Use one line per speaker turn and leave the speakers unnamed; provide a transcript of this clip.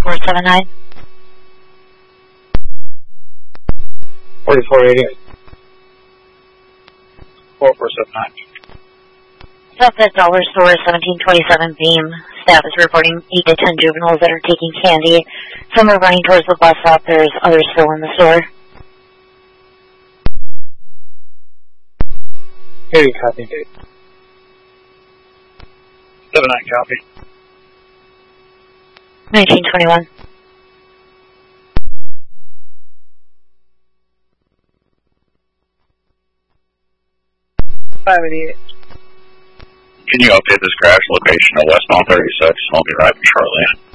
4479.
4488. 4479.
Southwest Dollar Store, 1727 Beam. Staff is reporting 8 to 10 juveniles that are taking candy. Some are running towards the bus stop. There's others still in the store.
Hey, copy. 79 copy.
1921.
588.
Can you update this crash location of westbound 36? I'll be arriving shortly.